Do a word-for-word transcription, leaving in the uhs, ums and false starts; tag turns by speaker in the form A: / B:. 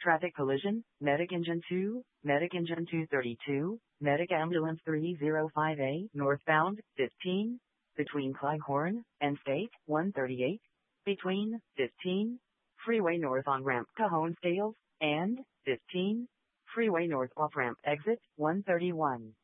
A: Traffic collision, Medic Engine two, Medic Engine two thirty-two, Medic Ambulance three oh five A, northbound, fifteen, between Cleghorn and State, one thirty-eight, between, fifteen, Freeway North on-ramp Cajon Scales, and, fifteen, Freeway North off-ramp exit, one thirty-one.